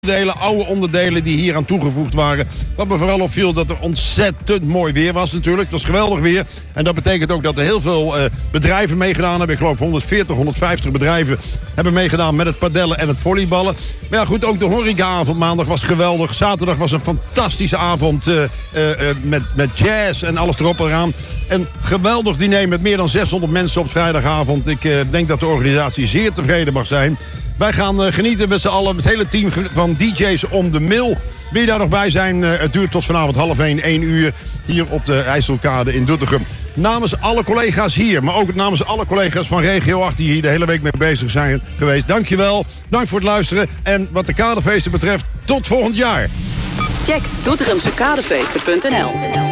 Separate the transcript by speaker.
Speaker 1: oude onderdelen die hier aan toegevoegd waren. Wat me vooral opviel, dat er ontzettend mooi weer was natuurlijk. Het was geweldig weer. En dat betekent ook dat er heel veel bedrijven meegedaan hebben. Ik geloof 140, 150 bedrijven hebben meegedaan met het padellen en het volleyballen. Maar ja goed, ook de horecaavond maandag was geweldig. Zaterdag was een fantastische avond met jazz en alles erop en eraan. Een geweldig diner met meer dan 600 mensen op vrijdagavond. Ik denk dat de organisatie zeer tevreden mag zijn. Wij gaan genieten met z'n allen, het hele team van DJ's om de Mil. Wil je daar nog bij zijn? Het duurt tot vanavond 1 uur hier op de IJsselkade in Doetinchem. Namens alle collega's hier, maar ook namens alle collega's van Regio 8 die hier de hele week mee bezig zijn geweest. Dankjewel, dank voor het luisteren. En wat de kadefeesten betreft, tot volgend jaar.
Speaker 2: Check doetinchemsekadefeesten.nl